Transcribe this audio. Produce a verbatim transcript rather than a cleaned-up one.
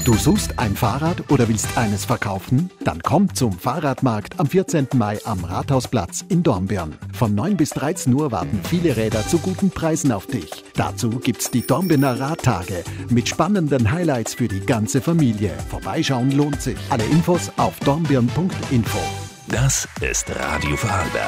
Du suchst ein Fahrrad oder willst eines verkaufen? Dann komm zum Fahrradmarkt am vierzehnten Mai am Rathausplatz in Dornbirn. Von neun bis dreizehn Uhr warten viele Räder zu guten Preisen auf dich. Dazu gibt's die Dornbirner Radtage mit spannenden Highlights für die ganze Familie. Vorbeischauen lohnt sich. Alle Infos auf dornbirn punkt info. Das ist Radio Vorarlberg.